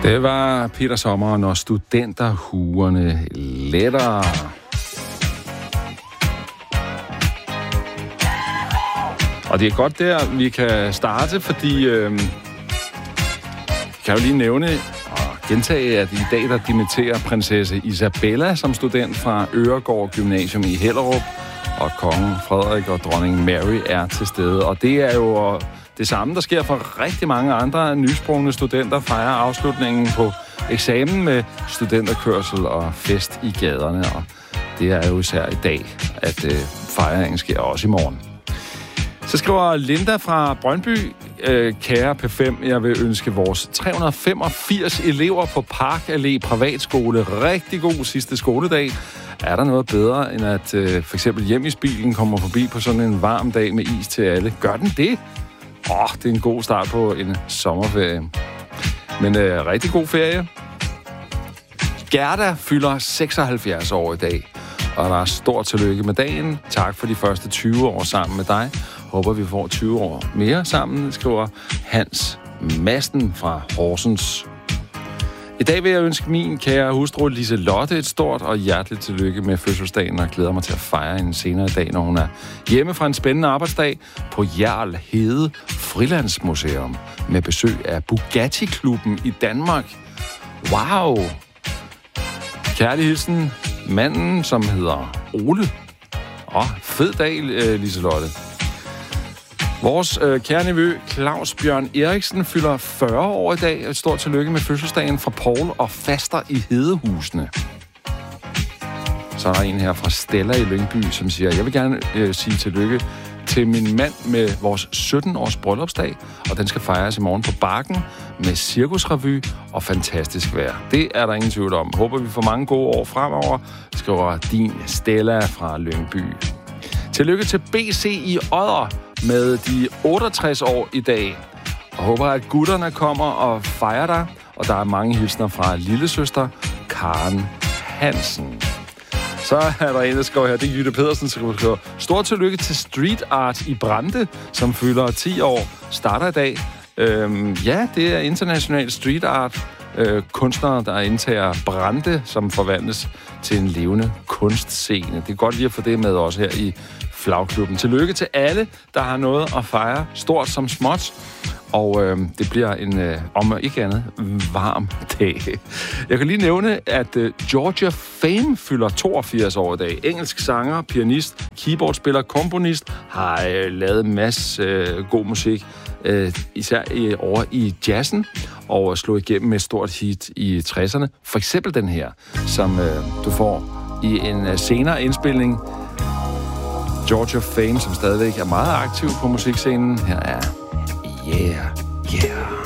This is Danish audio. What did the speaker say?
Det var Peter Sommer, når studenterhuerne letter. Og det er godt der, vi kan starte, fordi kan jo lige nævne og gentage, at i dag der dimitterer prinsesse Isabella som student fra Øregård Gymnasium i Hellerup, og kongen Frederik og dronning Mary er til stede. Og det er jo det samme, der sker for rigtig mange andre nysprungne studenter, fejrer afslutningen på eksamen med studenterkørsel og fest i gaderne. Og det er jo især i dag, at fejringen sker også i morgen. Så skriver Linda fra Brøndby, kære P5, jeg vil ønske vores 385 elever på Park Allé Privatskole rigtig god sidste skoledag. Er der noget bedre, end at for eksempel hjemmeisbilen kommer forbi på sådan en varm dag med is til alle? Gør den det? Det er en god start på en sommerferie. Men rigtig god ferie. Gerda fylder 76 år i dag, og der er stort tillykke med dagen. Tak for de første 20 år sammen med dig. Håber, vi får 20 år mere sammen, skriver Hans Madsen fra Horsens. I dag vil jeg ønske min kære hustru Liselotte et stort og hjerteligt tillykke med fødselsdagen, og glæder mig til at fejre en senere i dag, når hun er hjemme fra en spændende arbejdsdag på Hjerl Hede Frilandsmuseum med besøg af Bugatti-klubben i Danmark. Wow! Kærlig hilsen, manden, som hedder Ole. Fed dag, Liselotte. Vores kære nevø Claus Bjørn Eriksen fylder 40 år i dag. Et stort tillykke med fødselsdagen fra Poul og faster i Hedehusene. Så er der en her fra Stella i Lyngby, som siger, jeg vil gerne sige tillykke til min mand med vores 17-års bryllupsdag, og den skal fejres i morgen på Bakken med cirkusrevy og fantastisk vejr. Det er der ingen tvivl om. Håber, vi får mange gode år fremover, skriver din Stella fra Lyngby. Tillykke til BC i Odder med de 68 år i dag. Og håber, at gutterne kommer og fejrer dig. Og der er mange hilsner fra lillesøster Karen Hansen. Så er der en, der skriver her, det er Jytte Pedersen, som skriver, stort tillykke til Street Art i Brande, som fylder 10 år. Starter i dag. Ja, det er international street art. Kunstnere, der indtager Brande, som forvandles til en levende kunstscene. Det er godt lige at få det med også her i Flagklubben. Tillykke til alle, der har noget at fejre, stort som småt. Og det bliver en, om ikke andet, varm dag. Jeg kan lige nævne, at Georgia Fame fylder 82 år i dag. Engelsk sanger, pianist, keyboardspiller, komponist, har lavet en masse god musik, især over i jazzen, og slog igennem med et stort hit i 60'erne. For eksempel den her, som du får i en senere indspilning. Georgia Fame, som stadigvæk er meget aktiv på musikscenen. Her er Yeah, Yeah.